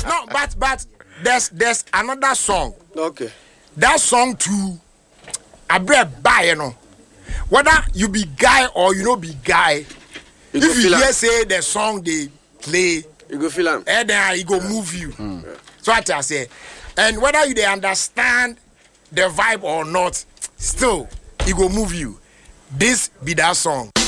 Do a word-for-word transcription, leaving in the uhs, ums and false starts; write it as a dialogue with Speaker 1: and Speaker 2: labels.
Speaker 1: no, but but there's there's another song.
Speaker 2: Okay.
Speaker 1: That song too. I break by you know. Whether you be guy or you know be guy, you if you hear say the song they play,
Speaker 2: you go feel them.
Speaker 1: And then he go move you. Mm. So what I say, and whether you they understand the vibe or not, still he go move you. This be that song.